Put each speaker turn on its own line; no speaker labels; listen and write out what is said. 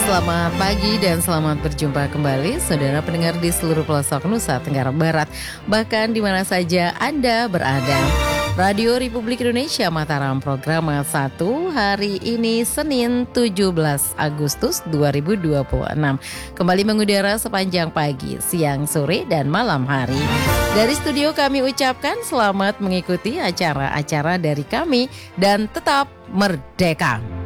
Selamat pagi dan selamat berjumpa kembali saudara pendengar di seluruh pelosok Nusa Tenggara Barat, bahkan di mana saja Anda berada. Radio Republik Indonesia Mataram program 1 hari ini Senin 17 Agustus 2026 kembali mengudara sepanjang pagi, siang, sore, dan malam hari. Dari studio kami ucapkan selamat mengikuti acara-acara dari kami dan tetap merdeka.